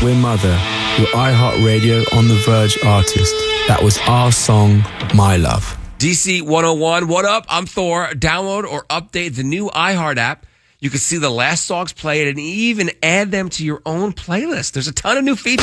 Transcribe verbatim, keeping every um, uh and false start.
We're Mother, your iHeartRadio On The Verge artist. That was our song, My Love. D C one oh one, what up? I'm Thor. Download or update the new iHeart app. You can see the last songs played and even add them to your own playlist. There's a ton of new features.